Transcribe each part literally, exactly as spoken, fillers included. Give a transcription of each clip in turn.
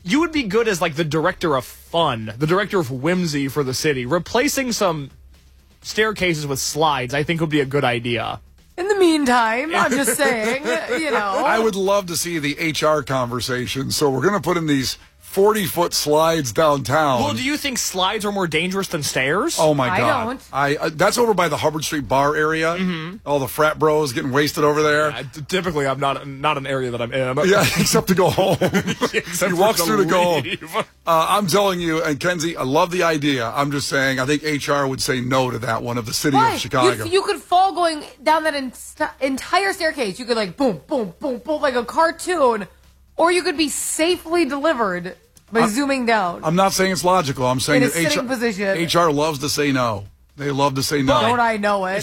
you would be good as like the director of fun, the director of whimsy for the city. Replacing some staircases with slides, I think, would be a good idea. In the meantime, I'm just saying, you know. I would love to see the H R conversation. So we're going to put in these forty-foot slides downtown. Well, do you think slides are more dangerous than stairs? Oh, my I God. don't. I uh, That's over by the Hubbard Street bar area. Mm-hmm. All the frat bros getting wasted over there. Yeah, typically, I'm not not an area that I'm in. Yeah, except to go home. Except he walks to through to go leave. home. Uh, I'm telling you, and Kenzie, I love the idea. I'm just saying, I think H R would say no to that one of the city Why? of Chicago. You, you could fall going down that en- entire staircase. You could like boom, boom, boom, boom, like a cartoon, or you could be safely delivered by I'm, zooming down. I'm not saying it's logical. I'm saying in a that H R, sitting position. H R loves to say no. They love to say no. Don't I know it?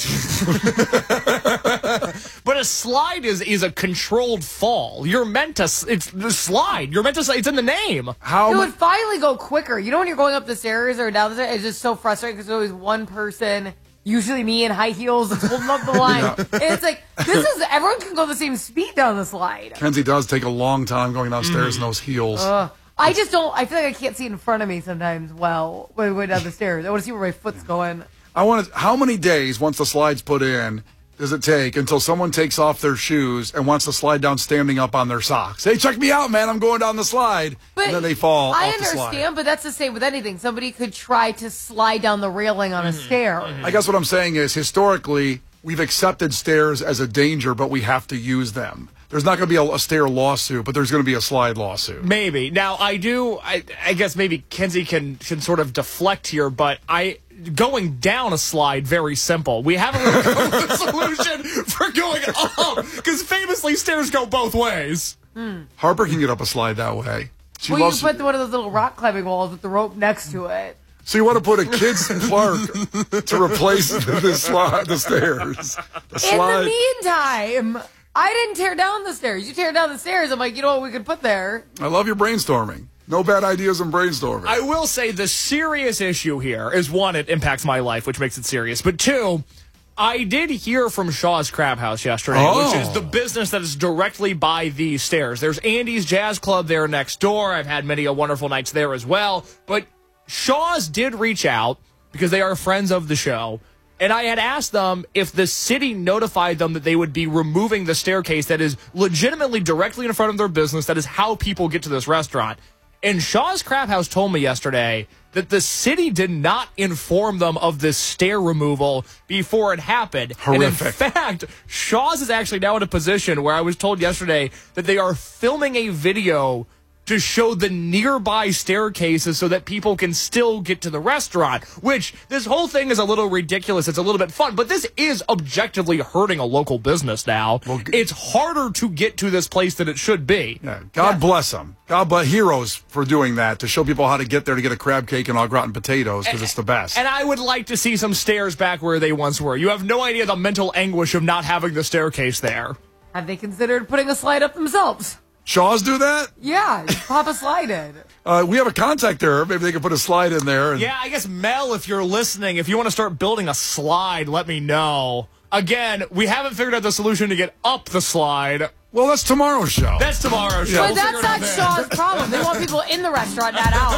But a slide is is a controlled fall. You're meant to. It's the slide. You're meant to say it's in the name. How It mu- would finally go quicker. You know when you're going up the stairs or down the stairs, it's just so frustrating because there's always one person, usually me in high heels, that's holding up the line. Yeah. And it's like, this is, everyone can go the same speed down the slide. Kenzie does take a long time going downstairs in those heels. Ugh. I just don't, I feel like I can't see in front of me sometimes well when we go down the stairs. I want to see where my foot's going. I want to. How many days once the slide's put in does it take until someone takes off their shoes and wants to slide down standing up on their socks? Hey, check me out, man! I'm going down the slide, But and then they fall I off the slide. understand, but that's the same with anything. Somebody could try to slide down the railing on a stair. I guess what I'm saying is, historically, we've accepted stairs as a danger, but we have to use them. There's not going to be a, a stair lawsuit, but there's going to be a slide lawsuit. Maybe. Now, I do, I, I guess maybe Kenzie can, can sort of deflect here, but I going down a slide, very simple. We haven't really come up with a solution for going up, because famously stairs go both ways. Hmm. Harper can get up a slide that way. She Well, you loves. put one of those little rock climbing walls with the rope next to it. So you want to put a kid's Clark to replace the slide, the stairs. The In slide. the meantime, I didn't tear down the stairs. You tear down the stairs. I'm like, you know what we could put there? I love your brainstorming. No bad ideas in brainstorming. I will say the serious issue here is, one, it impacts my life, which makes it serious. But two, I did hear from Shaw's Crab House yesterday, Oh. which is the business that is directly by these stairs. There's Andy's Jazz Club there next door. I've had many a wonderful nights there as well. But Shaw's did reach out because they are friends of the show. And I had asked them if the city notified them that they would be removing the staircase that is legitimately directly in front of their business. That is how people get to this restaurant. And Shaw's Crab House told me yesterday that the city did not inform them of this stair removal before it happened. Horrific. And in fact, Shaw's is actually now in a position where I was told yesterday that they are filming a video to show the nearby staircases so that people can still get to the restaurant, which this whole thing is a little ridiculous. It's a little bit fun, but this is objectively hurting a local business now. Well, g- it's harder to get to this place than it should be. Yeah, God bless them. God bless heroes for doing that, to show people how to get there to get a crab cake and au gratin potatoes, because it's the best. And I would like to see some stairs back where they once were. You have no idea the mental anguish of not having the staircase there. Have they considered putting a slide up themselves? Shaw's do that? Yeah, just pop a slide in. Uh, we have a contact there. Maybe they can put a slide in there. And Yeah, I guess, Mel, if you're listening, if you want to start building a slide, let me know. Again, we haven't figured out the solution to get up the slide. Well, that's tomorrow's show. That's tomorrow's show. But We'll figure that's it out not then. Shaw's problem. They want people in the restaurant, not out.